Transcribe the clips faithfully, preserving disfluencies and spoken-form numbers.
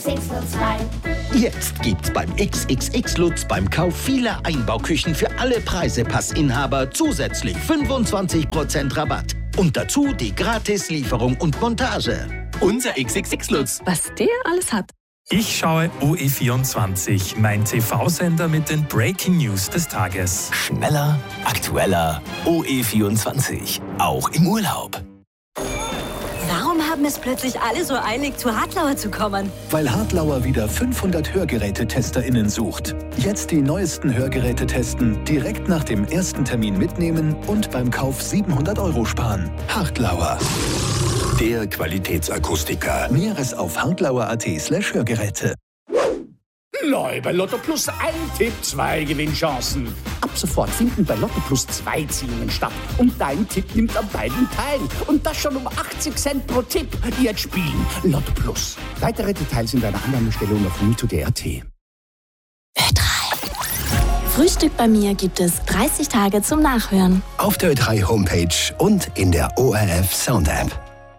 X Lutz rein. Jetzt gibt's beim X X X Lutz beim Kauf vieler Einbauküchen für alle Preisepassinhaber zusätzlich fünfundzwanzig Prozent Rabatt. Und dazu die Gratis-Lieferung und Montage. Unser X X X Lutz. Was der alles hat. Ich schaue O E vierundzwanzig, mein T V-Sender mit den Breaking News des Tages. Schneller, aktueller, O E vierundzwanzig, auch im Urlaub. Warum haben es plötzlich alle so eilig, zu Hartlauer zu kommen? Weil Hartlauer wieder fünfhundert Hörgerätetesterinnen sucht. Jetzt die neuesten Hörgeräte testen, direkt nach dem ersten Termin mitnehmen und beim Kauf siebenhundert Euro sparen. Hartlauer. Der Qualitätsakustiker. Näheres auf hartlauer.at slash Hörgeräte. Neu bei Lotto Plus ein Tipp, zwei Gewinnchancen. Ab sofort finden bei Lotto Plus zwei Ziehungen statt. Und dein Tipp nimmt an beiden teil. Und das schon um achtzig Cent pro Tipp. Jetzt spielen Lotto Plus. Weitere Details in deiner Annahmestellung auf mito punkt d t. Ö drei. Frühstück bei mir gibt es dreißig Tage zum Nachhören. Auf der Ö drei Homepage und in der O R F Sound App.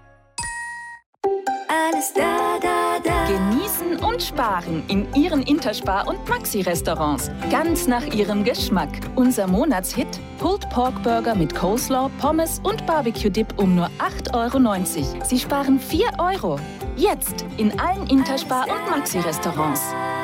Alles da, da, da. Genießen und sparen in Ihren Interspar- und Maxi-Restaurants. Ganz nach Ihrem Geschmack. Unser Monatshit: Pulled Pork Burger mit Coleslaw, Pommes und Barbecue-Dip um nur acht Euro neunzig. Sie sparen vier Euro. Jetzt in allen Interspar- und Maxi-Restaurants.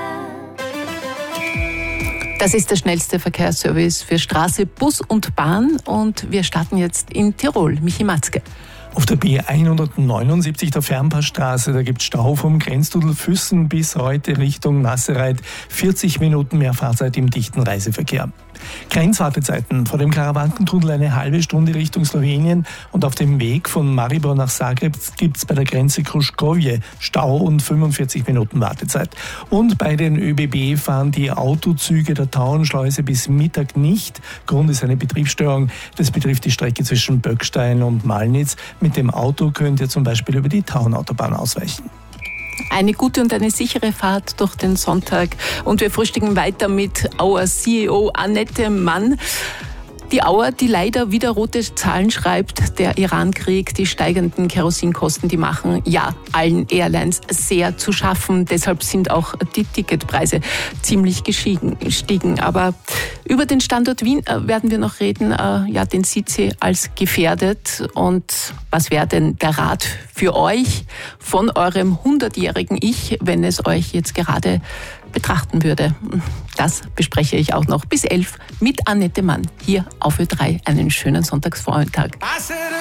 Das ist der schnellste Verkehrsservice für Straße, Bus und Bahn. Und wir starten jetzt in Tirol. Michi Matzke. Auf der B hundertneunundsiebzig, der Fernpassstraße, da gibt es Stau vom Grenztunnel Füssen bis heute Richtung Nassereit. vierzig Minuten mehr Fahrzeit im dichten Reiseverkehr. Grenzwartezeiten: vor dem Karawankentunnel eine halbe Stunde Richtung Slowenien und auf dem Weg von Maribor nach Zagreb gibt es bei der Grenze Kruškovje Stau und fünfundvierzig Minuten Wartezeit. Und bei den ÖBB fahren die Autozüge der Tauernschleuse bis Mittag nicht. Grund ist eine Betriebsstörung. Das betrifft die Strecke zwischen Böckstein und Malnitz. Mit dem Auto könnt ihr zum Beispiel über die Tauernautobahn ausweichen. Eine gute und eine sichere Fahrt durch den Sonntag. Und wir frühstücken weiter mit Auer C E O Annette Mann. Die Auer, die leider wieder rote Zahlen schreibt, der Iran-Krieg, die steigenden Kerosinkosten, die machen ja allen Airlines sehr zu schaffen. Deshalb sind auch die Ticketpreise ziemlich gestiegen. Aber über den Standort Wien werden wir noch reden. Ja, den sieht sie als gefährdet. Und was wäre denn der Rat für euch von eurem hundertjährigen Ich, wenn es euch jetzt gerade betrachten würde? Das bespreche ich auch noch bis elf mit Annette Mann hier auf Ö drei. Einen schönen Sonntagsvormittag.